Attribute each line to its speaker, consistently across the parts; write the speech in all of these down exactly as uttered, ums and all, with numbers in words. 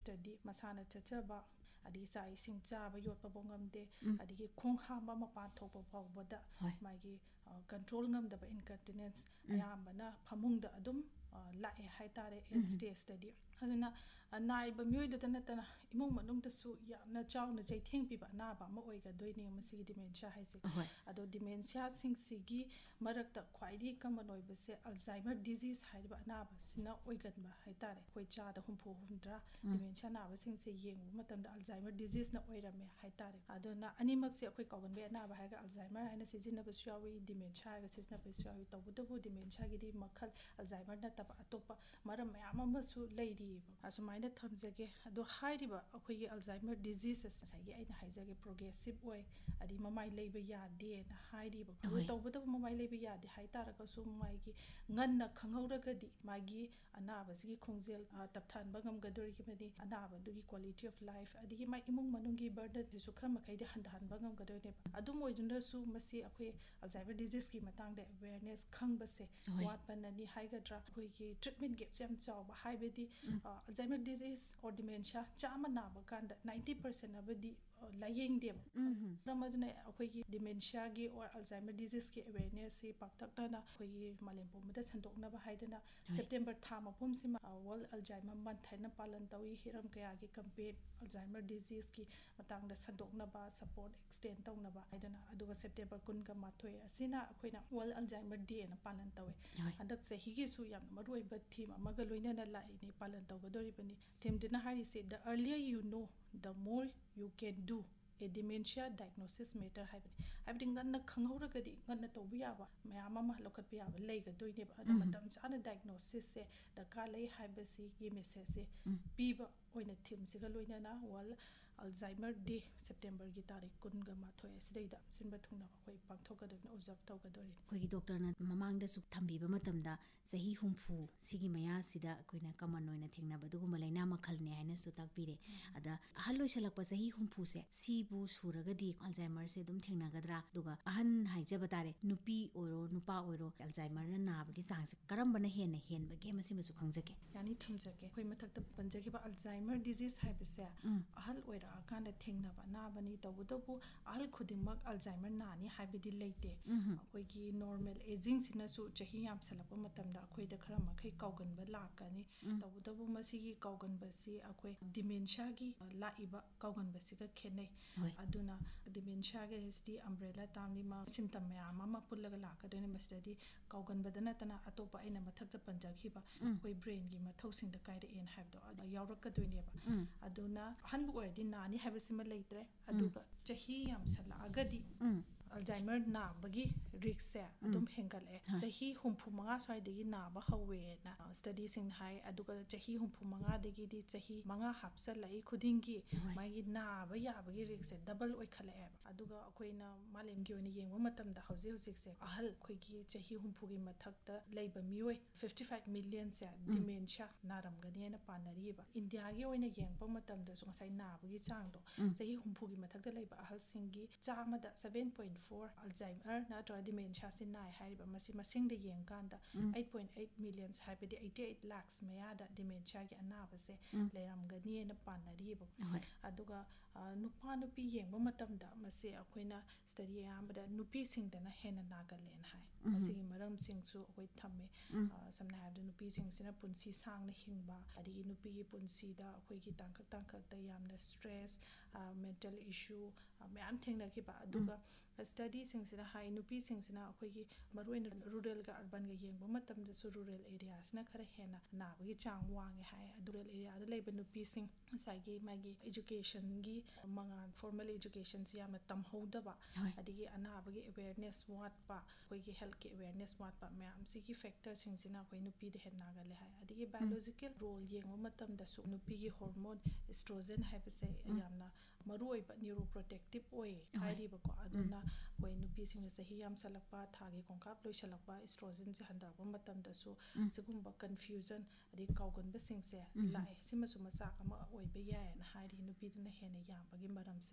Speaker 1: ꯇꯗꯤ ꯃꯁꯥꯅ ꯆꯠꯆꯕ ꯑꯗꯒꯤ ꯆꯥꯛ ꯏꯁꯤꯡ ꯆꯥꯕ ꯌꯣꯠꯄ ꯉꯝꯗꯦ ꯑꯗꯒꯤ ꯈꯣꯡ ꯍꯥꯝꯕ ꯃꯄꯥꯟ ꯊꯣꯛꯄ ꯐꯥꯎꯕꯗ ꯃꯥꯒꯤ ꯀꯟꯇ꯭ꯔꯣꯜ ꯉꯝꯗꯕ ꯏꯟꯀꯟꯇꯤꯅꯦꯟꯁ ꯑꯌꯥꯝꯕꯅ ꯐꯃꯨꯡꯗ ꯑꯗꯨꯝ ꯂꯥꯛꯑꯦ ꯍꯥꯏꯇꯥꯔꯦ ꯑꯦꯟ ꯁ꯭ꯇꯦꯖꯇꯗꯤ ꯑꯗꯨꯅ ꯅꯥꯔꯤꯕ ꯃꯤꯑꯣꯏꯗꯨꯗ ꯅꯠꯇꯅ ꯏꯃꯨꯡ ꯃꯅꯨꯡꯗꯁꯨ ꯌꯥꯝꯅ ꯆꯥꯎꯅ ꯆꯩꯊꯦꯡ ꯄꯤꯕ ꯑꯅꯥꯕ ꯑꯃ ꯑꯣꯏꯒꯗꯣꯏꯅꯦ ꯃꯁꯤꯒꯤ ꯗꯤꯃꯦꯟꯁꯤꯌꯥ ꯍꯥꯏꯁꯦ ꯑꯗꯣ ꯗꯤꯃꯦꯟꯁꯤꯌꯥꯁꯤꯡꯁꯤꯒꯤ ꯃꯔꯛꯇ ꯈ꯭ꯋꯥꯏꯗꯒꯤ ꯀꯃꯟ ꯑꯣꯏꯕꯁꯦ ꯑꯜꯖꯥꯏꯃꯔ ꯗꯤꯖꯤꯁ ꯍꯥꯏꯔꯤꯕ ꯑꯅꯥꯕꯁꯤꯅ ꯑꯣꯏꯒꯟꯕ ꯍꯥꯏꯇꯥꯔꯦ ꯑꯩꯈꯣꯏ ꯆꯥꯗ ꯍꯨꯝꯐꯨ ꯍꯨꯝꯗ꯭ꯔꯥ ꯗꯤꯃꯦꯟꯁꯤꯌꯥ ꯅꯥꯕꯁꯤꯡꯁꯦ ꯌꯦꯡꯕ ꯃꯇꯝꯗ ꯑꯜꯖꯥꯏꯃꯔ ꯗꯤꯖꯤꯁꯅ ꯑꯣꯏꯔꯝꯃꯦ ꯍꯥꯏꯇꯥꯔꯦ ꯑꯗꯨꯅ ꯑꯅꯤꯃꯛꯁꯦ ꯑꯩꯈꯣꯏ ꯀꯥꯎꯒꯟꯕ ꯑꯅꯥꯕ ꯍꯥꯏꯔꯒ ꯑꯜꯖꯥꯏꯃꯔ ꯍꯥꯏꯅ ꯁꯤꯖꯤꯟꯅꯕꯁꯨ ꯌꯥꯎꯏ ꯗꯤꯃꯦꯟꯁꯤꯌꯥ ꯍꯥꯏꯔꯒ ꯁꯤꯖꯤꯟꯅꯕꯁꯨ ꯌꯥꯎꯏ ꯇꯧꯕꯇꯕꯨ ꯗꯤꯃꯦꯟꯁꯤꯌꯥꯒꯤꯗꯤ ꯃꯈꯜ ꯑꯜꯖꯥꯏꯃꯔ ꯅꯠꯇꯕ ꯑꯇꯣꯞꯄ ꯃꯔꯝ ꯃꯌꯥꯝ ꯑꯃꯁꯨ ꯂꯩꯔꯤꯕ ꯑꯁꯨꯃꯥꯏꯅ ꯊꯝꯖꯒꯦ ꯑꯗꯣ ꯍꯥꯏꯔꯤꯕ ꯑꯩꯈꯣꯏꯒꯤ ꯑꯜꯖꯥꯏꯃꯔ ꯗꯤꯖꯤꯁ ꯉꯁꯥꯏꯒꯤ ꯑꯩꯅ ꯍꯥꯏꯖꯒꯦ ꯄ꯭ꯔꯣꯒ꯭ꯔꯦꯁꯤꯚ ꯑꯣꯏ ꯑꯗꯩ ꯃꯃꯥꯏ ꯂꯩꯕ ꯌꯥꯗꯦꯅ ꯍꯥꯏꯔꯤꯕ ꯑꯗꯨ ꯇꯧꯕꯇꯕꯨ ꯃꯃꯥꯏ ꯂꯩꯕ ꯌꯥꯗꯦ ꯍꯥꯏꯇꯥꯔꯒꯁꯨ ꯃꯥꯒꯤ ꯉꯟꯅ ꯈꯪꯍꯧꯔꯒꯗꯤ ꯃꯥꯒꯤ ꯑꯅꯥꯕꯁꯤꯒꯤ ꯈꯣꯡꯖꯦꯜ ꯇꯞꯊꯍꯟꯕ ꯉꯝꯒꯗꯣꯔꯤꯕꯅꯤ ꯑꯅꯥꯕꯗꯨꯒꯤ ꯀ꯭ꯋꯥꯂꯤꯇꯤ ꯑꯣꯐ ꯂꯥꯏꯐ ꯑꯗꯒꯤ ꯃꯥꯒꯤ ꯏꯃꯨꯡ ꯃꯅꯨꯡꯒꯤ ꯕꯔꯗꯟꯗꯨꯁꯨ ꯈꯔ ꯃꯈꯩꯗꯤ ꯍꯟꯊꯍꯟꯕ ꯉꯝꯒꯗꯣꯏꯅꯦꯕ ꯑꯗꯨꯝ ꯑꯣꯏꯗꯨꯅꯁꯨ ꯃꯁꯤ ꯑꯩꯈꯣꯏ ꯑꯜꯖꯥꯏꯃꯔ ꯗꯤꯖꯤꯁꯀꯤ ꯃꯇꯥꯡꯗ ꯑꯦꯋꯦꯌꯔꯅꯦꯁ ꯈꯪꯕꯁꯦ ꯋꯥꯠꯄꯅꯅꯤ ꯍꯥꯏꯒꯗ꯭ꯔꯥ ꯑꯩꯈꯣꯏꯒꯤ ꯇ꯭ꯔꯤꯠꯃꯦꯟ ꯒꯦꯞꯁꯦ ꯌꯥꯝ ꯆꯥꯎꯕ ꯍꯥꯏꯕꯗꯤ ꯑꯜꯖꯥꯏꯃꯔ ꯗꯤꯖꯤꯁ ꯑꯣꯔ ꯗꯤꯃꯦꯟꯁꯤꯌꯥ ꯆꯥꯝꯃ ꯅꯥꯕ ꯀꯥꯟꯗ ꯅꯥꯏꯟꯇꯤ ꯄꯔꯁꯦꯟ ꯑꯃꯗꯤ ꯂꯥꯏꯌꯦꯡꯗꯦꯕ ꯃꯔꯝ ꯑꯗꯨꯅ ꯑꯩꯈꯣꯏꯒꯤ ꯗꯤꯃꯦꯟꯁꯤꯌꯥꯒꯤ ꯑꯣꯔ ꯑꯜꯖꯥꯏꯃꯔ ꯗꯤꯖꯤꯁꯀꯤ ꯑꯦꯋꯦꯌꯔꯅꯦꯁꯁꯤ ꯄꯥꯛꯇꯛꯅꯅ ꯑꯩꯈꯣꯏꯒꯤ ꯃꯥꯂꯦꯝ ꯄꯨꯝꯕꯗ ꯁꯟꯗꯣꯛꯅꯕ ꯍꯥꯏꯗꯅ ꯁꯦꯞꯇꯦꯝꯕꯔ ꯊꯥ ꯃꯄꯨꯝꯁꯤꯃ ꯋꯥꯔꯜ ꯑꯜꯖꯥꯏꯃꯔ ꯃꯟꯊ ꯍꯥꯏꯅ ꯄꯥꯂꯟ ꯇꯧꯏ ꯍꯤꯔꯝ ꯀꯌꯥꯒꯤ ꯀꯝꯄꯦꯟ ꯑꯜꯖꯥꯏꯃꯔ ꯗꯤꯖꯤꯁꯀꯤ ꯃꯇꯥꯡꯗ ꯁꯟꯗꯣꯛꯅꯕ ꯁꯄꯣꯔꯠ ꯑꯦꯛꯁꯇꯦꯟ ꯇꯧꯅꯕ ꯍꯥꯏꯗꯅ ꯑꯗꯨꯒ ꯁꯦꯞꯇꯦꯝꯕꯔ ꯀꯨꯟꯒ ꯃꯥꯊꯣꯏ ꯑꯁꯤꯅ ꯑꯩꯈꯣꯏꯅ ꯋꯥꯔꯜ ꯑꯜꯖꯥꯏꯃꯔ ꯗꯦꯅ ꯄꯥꯂꯟ ꯇꯧꯋꯦ ꯍꯟꯗꯛ ꯆꯍꯤꯒꯤꯁꯨ ꯌꯥꯝꯅ ꯃꯔꯨꯑꯣꯏꯕ ꯊꯤꯝ ꯑꯃꯒ ꯂꯣꯏꯅꯅ ꯂꯥꯛꯏꯅꯤ ꯄꯥꯂꯟ ꯇꯧꯒꯗꯣꯔꯤꯕꯅꯤ ꯊꯤꯝꯗꯨꯅ ꯍꯥꯏꯔꯤꯁꯦ ꯗ ꯑꯔꯂꯤꯌꯔ ꯌꯨ ꯅꯣ ꯗ ꯃꯣꯔ ꯌꯨ ꯀꯦꯟ ꯗꯨ ꯑꯦ ꯗꯤꯃꯦꯟꯁꯤꯌꯥ ꯗꯥꯏꯒꯅꯣꯁꯤꯁ ꯃꯦꯇꯔ ꯍꯥꯏꯕꯅꯤ ꯍꯥꯏꯕꯗꯤ ꯉꯟꯅ ꯈꯪꯍꯧꯔꯒꯗꯤ ꯉꯟꯅ ꯇꯧꯕ ꯌꯥꯕ ꯃꯌꯥꯝ ꯑꯃ ꯂꯧꯈꯠꯄ ꯌꯥꯕ ꯂꯩꯒꯗꯣꯏꯅꯦꯕ ꯑꯗꯣ ꯃꯇꯝ ꯆꯥꯅ ꯗꯥꯏꯒꯅꯣꯁꯤꯁꯁꯦ ꯗꯔꯀꯥꯔ ꯂꯩ ꯍꯥꯏꯕꯁꯤꯒꯤ ꯃꯦꯁꯦꯖꯁꯦ ꯄꯤꯕ ꯑꯣꯏꯅ ꯊꯤꯝꯁꯤꯒ ꯂꯣꯏꯅꯅ ꯋꯥꯔꯜ ꯑꯜꯖꯥꯏꯃꯔ ꯗꯦ ꯁꯦꯞꯇꯦꯝꯕꯔꯒꯤ ꯇꯥꯔꯤꯛ ꯀꯨꯟꯒ ꯃꯥꯊꯣꯏ ꯑꯁꯤꯗꯩꯗ ꯁꯤꯟꯕ ꯊꯨꯡꯅ ꯑꯩꯈꯣꯏ ꯄꯥꯡꯊꯣꯛꯀꯗꯣꯏꯅꯤ ꯑꯣꯕꯖꯔꯞ ꯇꯧꯒꯗꯣꯏꯅꯤ
Speaker 2: ꯑꯩꯈꯣꯏꯒꯤ ꯗꯣꯛꯇꯔꯅ ꯃꯃꯥꯡꯗꯁꯨ ꯊꯝꯕꯤꯕ ꯃꯇꯝꯗ ꯆꯍꯤ ꯍꯨꯝꯐꯨ ꯁꯤꯒꯤ ꯃꯌꯥꯁꯤꯗ ꯑꯩꯈꯣꯏꯅ ꯀꯃꯟ ꯑꯣꯏꯅ ꯊꯦꯡꯅꯕ ꯑꯗꯨꯒꯨꯝꯕ ꯂꯥꯏꯅꯥ ꯃꯈꯜꯅꯦ ꯍꯥꯏꯅꯁꯨ ꯇꯥꯛꯄꯤꯔꯦ ꯑꯗ ꯑꯍꯜ ꯑꯣꯏꯁꯜꯂꯛꯄ ꯆꯍꯤ ꯍꯨꯝꯐꯨꯁꯦ ꯁꯤꯕꯨ ꯁꯨꯔꯒꯗꯤ ꯑꯜꯖꯥꯏꯃꯔꯁꯦ ꯑꯗꯨꯝ ꯊꯦꯡꯅꯒꯗ꯭ꯔꯥ ꯑꯗꯨꯒ ꯑꯍꯟ ꯍꯥꯏꯖꯕ ꯇꯥꯔꯦ ꯅꯨꯄꯤ ꯑꯣꯏꯔꯣ ꯅꯨꯄꯥ ꯑꯣꯏꯔꯣ ꯑꯜꯖꯥꯏꯃꯔꯅ ꯅꯥꯕꯒꯤ ꯆꯥꯡꯁꯦ ꯀꯔꯝꯕꯅ ꯍꯦꯟꯅ ꯍꯦꯟꯕꯒꯦ ꯃꯁꯤꯃꯁꯨ ꯈꯪꯖꯒꯦ
Speaker 1: ꯌꯥꯅꯤ ꯊꯝꯖꯒꯦ ꯑꯩꯈꯣꯏ ꯃꯊꯛꯇ ꯄꯟꯖꯈꯤꯕ ꯑꯜꯖꯥꯏꯃꯔ ꯗꯤꯖꯤꯁ ꯍꯥꯏꯕꯁꯦ ꯑꯍꯜ ꯑꯣꯏꯔꯛꯑꯀꯥꯟꯗ ꯊꯦꯡꯅꯕ ꯑꯅꯥꯕꯅꯤ ꯇꯧꯕꯇꯕꯨ ꯑꯍꯜ ꯈꯨꯗꯤꯡꯃꯛ ꯑꯜꯖꯥꯏꯃꯔ ꯅꯥꯅꯤ ꯍꯥꯏꯕꯗꯤ ꯂꯩꯇꯦ ꯑꯩꯈꯣꯏꯒꯤ ꯅꯣꯔꯃꯦꯜ ꯑꯦꯖꯤꯡꯁꯤꯅꯁꯨ ꯆꯍꯤ ꯌꯥꯝꯁꯜꯂꯛꯄ ꯃꯇꯝꯗ ꯑꯩꯈꯣꯏꯗ ꯈꯔ ꯃꯈꯩ ꯀꯥꯎꯒꯟꯕ ꯂꯥꯛꯀꯅꯤ ꯇꯧꯕꯇꯕꯨ ꯃꯁꯤꯒꯤ ꯀꯥꯎꯒꯟꯕꯁꯤ ꯑꯩꯈꯣꯏ ꯗꯤꯃꯦꯟꯁꯤꯌꯥꯒꯤ ꯂꯥꯛꯏꯕ ꯀꯥꯎꯒꯟꯕꯁꯤꯒ ꯈꯦꯠꯅꯩ ꯑꯗꯨꯅ ꯗꯤꯃꯦꯟꯁꯤꯌꯥꯒꯤꯁꯤꯗꯤ ꯑꯝꯕ꯭ꯔꯦꯂꯥ ꯇꯥꯝꯅꯤ ꯁꯤꯝꯇꯝ ꯃꯌꯥꯝ ꯑꯃ ꯄꯨꯜꯂꯒ ꯂꯥꯛꯀꯗꯣꯏꯅꯤ ꯃꯁꯤꯗꯗꯤ ꯀꯥꯎꯒꯟꯕꯗ ꯅꯠꯇꯅ ꯑꯇꯣꯞꯄ ꯑꯩꯅ ꯃꯊꯛꯇ ꯄꯟꯖꯈꯤꯕ ꯑꯩꯈꯣꯏ ꯕ꯭ꯔꯦꯟꯒꯤ ꯃꯊꯧꯁꯤꯡꯗ ꯀꯥꯏꯔꯛꯑꯦꯅ ꯍꯥꯏꯕꯗꯣ ꯑꯗꯨ ꯌꯥꯎꯔꯛꯀꯗꯣꯏꯅꯦꯕ ꯑꯗꯨꯅ ꯑꯍꯟꯕꯨ ꯑꯣꯏꯔꯗꯤ ꯅꯥꯅꯤ ꯍꯥꯏꯕꯁꯤꯃ ꯂꯩꯇ꯭ꯔꯦ ꯑꯗꯨꯒ ꯆꯍꯤ ꯌꯥꯝꯁꯜꯂꯛꯑꯒꯗꯤ ꯑꯜꯖꯥꯏꯃꯔ ꯅꯥꯕꯒꯤ ꯔꯤꯛꯁꯁꯦ ꯑꯗꯨꯝ ꯍꯦꯟꯒꯠꯂꯛꯑꯦ ꯆꯍꯤ ꯍꯨꯝꯐꯨ ꯃꯉꯥ ꯁ꯭ꯋꯥꯏꯗꯒꯤ ꯅꯥꯕ ꯍꯧꯋꯦꯅ ꯁ꯭ꯇꯗꯤꯁꯤꯡ ꯍꯥꯏ ꯑꯗꯨꯒ ꯆꯍꯤ ꯍꯨꯝꯐꯨ ꯃꯉꯥꯗꯒꯤꯗꯤ ꯆꯍꯤ ꯃꯉꯥ ꯍꯥꯞꯆꯜꯂꯛꯏ ꯈꯨꯗꯤꯡꯒꯤ ꯃꯥꯒꯤ ꯅꯥꯕ ꯌꯥꯕꯒꯤ ꯔꯤꯛꯁꯁꯦ ꯗꯕꯜ ꯑꯣꯏꯈꯠꯂꯛꯑꯦꯕ ꯑꯗꯨꯒ ꯑꯩꯈꯣꯏꯅ ꯃꯥꯂꯦꯝꯒꯤ ꯑꯣꯏꯅ ꯌꯦꯡꯕ ꯃꯇꯝꯗ ꯍꯧꯖꯤꯛ ꯍꯧꯖꯤꯛꯁꯦ ꯑꯍꯜ ꯑꯩꯈꯣꯏꯒꯤ ꯆꯍꯤ ꯍꯨꯝꯐꯨꯒꯤ ꯃꯊꯛꯇ ꯂꯩꯕ ꯃꯤꯑꯣꯏ ꯐꯤꯐꯇꯤ ꯐꯥꯏꯚ ꯃꯤꯂꯤꯌꯟꯁꯦ ꯗꯤꯃꯦꯟꯁꯤꯌꯥ ꯅꯥꯔꯝꯒꯅꯤꯅ ꯄꯥꯅꯔꯤꯕ ꯏꯟꯗꯤꯌꯥꯒꯤ ꯑꯣꯏꯅ ꯌꯦꯡꯕ ꯃꯇꯝꯗꯁꯨ ꯉꯁꯥꯏ ꯅꯥꯕꯒꯤ ꯆꯥꯡꯗꯣ ꯆꯍꯤ ꯍꯨꯝꯐꯨꯒꯤ ꯃꯊꯛꯇ ꯂꯩꯕ ꯑꯍꯜꯁꯤꯡꯒꯤ ꯆꯥꯝꯃꯗ ꯁꯚꯦꯟ ꯄꯣꯏꯟ ꯐꯣꯔ ꯑꯜꯖꯥꯏꯃꯔ ꯅꯠꯇ꯭ꯔꯒ ꯗꯤꯃꯦꯟꯁꯤꯌꯥꯁꯤ ꯅꯥꯏ ꯍꯥꯏꯔꯤꯕ ꯃꯁꯤ ꯃꯁꯤꯡꯗ ꯌꯦꯡꯀꯥꯟꯗ ꯑꯩꯠ ꯄꯣꯏꯟ ꯑꯩꯠ ꯃꯤꯂꯤꯌꯟꯁ ꯍꯥꯏꯕꯗꯤ ꯑꯩꯠꯇꯤ ꯑꯩꯠ ꯂꯥꯛꯁ ꯃꯌꯥꯗ ꯗꯤꯃꯦꯟꯁꯤꯌꯥꯒꯤ ꯑꯅꯥꯕꯁꯦ ꯂꯩꯔꯝꯒꯅꯤꯅ ꯄꯥꯅꯔꯤꯕ ꯑꯗꯨꯒ ꯅꯨꯄꯥ ꯅꯨꯄꯤ ꯌꯦꯡꯕ ꯃꯇꯝꯗ ꯃꯁꯤ ꯑꯩꯈꯣꯏꯅ ꯁ꯭ꯇꯗꯤ ꯑꯌꯥꯝꯕꯗ ꯅꯨꯄꯤꯁꯤꯡꯗꯅ ꯍꯦꯟꯅ ꯅꯥꯒꯜꯂꯦꯅ ꯍꯥꯏ ꯃꯁꯤꯒꯤ ꯃꯔꯝꯁꯤꯡꯁꯨ ꯑꯩꯈꯣꯏ ꯊꯝꯃꯦ ꯁꯝꯅ ꯍꯥꯏꯔꯕꯗ ꯅꯨꯄꯤꯁꯤꯡꯁꯤꯅ ꯄꯨꯟꯁꯤ ꯁꯥꯡꯅ ꯍꯤꯡꯕ ꯑꯗꯒꯤ ꯅꯨꯄꯤꯒꯤ ꯄꯨꯟꯁꯤꯗ ꯑꯩꯈꯣꯏꯒꯤ ꯇꯥꯡꯀꯛ ꯇꯥꯡꯀꯛꯇ ꯌꯥꯝꯅ ꯁ꯭ꯇ꯭ꯔꯦꯁ ꯃꯦꯟꯇꯦꯜ ꯏꯁꯨ ꯃꯌꯥꯝ ꯊꯦꯡꯅꯈꯤꯕ ꯑꯗꯨꯒ ꯁ꯭ꯇꯗꯤꯁꯤꯡꯁꯤꯅ ꯍꯥꯏ ꯅꯨꯄꯤꯁꯤꯡꯁꯤꯅ ꯑꯩꯈꯣꯏꯒꯤ ꯃꯔꯨꯑꯣꯏꯅ ꯔꯨꯔꯦꯜꯒ ꯑꯔꯕꯟꯒ ꯌꯦꯡꯕ ꯃꯇꯝꯗꯁꯨ ꯔꯨꯔꯦꯜ ꯑꯦꯔꯤꯌꯥꯁꯤꯅ ꯈꯔ ꯍꯦꯟꯅ ꯅꯥꯕꯒꯤ ꯆꯥꯡ ꯋꯥꯡꯉꯦ ꯍꯥꯏ ꯔꯨꯔꯦꯜ ꯑꯦꯔꯤꯌꯥꯗ ꯂꯩꯕ ꯅꯨꯄꯤꯁꯤꯡ ꯉꯁꯥꯏꯒꯤ ꯃꯥꯒꯤ ꯏꯖꯨꯀꯦꯁꯟꯒꯤ ꯃꯉꯥꯜ ꯐꯣꯔꯃꯦꯜ ꯏꯖꯨꯀꯦꯁꯟꯁꯤ ꯌꯥꯝꯅ ꯇꯝꯍꯧꯗꯕ ꯑꯗꯒꯤ ꯑꯅꯥꯕꯒꯤ ꯑꯦꯋꯦꯌꯔꯅꯦꯁ ꯋꯥꯠꯄ ꯑꯩꯈꯣꯏꯒꯤ ꯍꯦꯜꯊꯀꯤ ꯑꯦꯋꯦꯌꯔꯅꯦꯁ ꯋꯥꯠꯄ ꯃꯌꯥꯝꯁꯤꯒꯤ ꯐꯦꯛꯇꯔꯁꯤꯡꯁꯤꯅ ꯑꯩꯈꯣꯏ ꯅꯨꯄꯤꯗ ꯍꯦꯟꯅ ꯅꯥꯒꯜꯂꯦ ꯍꯥꯏ ꯑꯗꯒꯤ ꯕꯥꯏꯑꯣꯂꯣꯖꯤꯀꯦꯜ ꯔꯣꯜ ꯌꯦꯡꯕ ꯃꯇꯝꯗꯁꯨ ꯅꯨꯄꯤꯒꯤ ꯍꯣꯔꯃꯣꯟ ꯏꯁꯇ꯭ꯔꯣꯖꯦꯟ ꯍꯥꯏꯕꯁꯦ ꯌꯥꯝꯅ ꯃꯔꯨꯑꯣꯏꯕ ꯅ꯭ꯌꯨꯔꯣ ꯄ꯭ꯔꯣꯇꯦꯛꯇꯤꯞ ꯑꯣꯏ ꯍꯥꯏꯔꯤꯕꯀꯣ ꯑꯗꯨꯅ ꯑꯩꯈꯣꯏ ꯅꯨꯄꯤꯁꯤꯡꯅ ꯆꯍꯤ ꯌꯥꯝꯁꯜꯂꯛꯄ ꯊꯥꯒꯤ ꯈꯣꯡꯀꯥꯞ ꯂꯣꯏꯁꯜꯂꯛꯄ ꯏꯁꯇ꯭ꯔꯣꯖꯦꯟꯁꯦ ꯍꯟꯊꯔꯛꯄ ꯃꯇꯝꯗꯁꯨ ꯁꯤꯒꯨꯝꯕ ꯀꯟꯐ꯭ꯌꯨꯖꯟ ꯑꯗꯩ ꯀꯥꯎꯒꯟꯕꯁꯤꯡꯁꯦ ꯂꯥꯛꯑꯦ ꯁꯤꯃꯁꯨ ꯃꯆꯥꯛ ꯑꯃ ꯑꯣꯏꯕ ꯌꯥꯏꯌꯦꯅ ꯍꯥꯏꯔꯤ ꯅꯨꯄꯤꯗꯅ ꯍꯦꯟꯅ ꯌꯥꯝꯕꯒꯤ ꯃꯔꯝꯁꯦ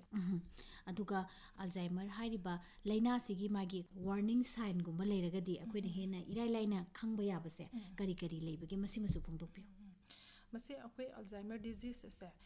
Speaker 2: ꯑꯗꯨꯒ ꯑꯜꯖꯥꯏꯃꯔ ꯍꯥꯏꯔꯤꯕ ꯂꯥꯏꯅꯥꯁꯤꯒꯤ ꯃꯥꯒꯤ ꯋꯥꯔꯅꯤꯡ ꯁꯥꯏꯟꯒꯨꯝꯕ ꯂꯩꯔꯒꯗꯤ ꯑꯩꯈꯣꯏꯅ ꯍꯦꯟꯅ ꯏꯔꯥꯏ ꯂꯥꯏꯅ ꯈꯪꯕ ꯌꯥꯕꯁꯦ ꯀꯔꯤ ꯀꯔꯤ ꯂꯩꯕꯒꯦ ꯃꯁꯤꯃꯁꯨ ꯐꯣꯡꯗꯣꯛꯄꯤꯌꯨ
Speaker 1: ꯃꯁꯤ ꯑꯩꯈꯣꯏ ꯑꯜꯖꯥꯏꯃꯔ ꯗꯤꯖꯤꯁ ꯑꯁꯦ